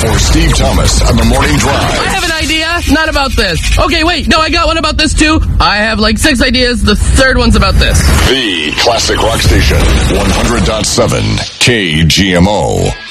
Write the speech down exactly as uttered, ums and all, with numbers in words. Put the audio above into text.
for Steve Thomas on the Morning Drive. I have an idea. Not about this. Okay, wait. No, I got one about this, too. I have like six ideas. The third one's about this. The Classic Rock Station, one hundred point seven K G M O.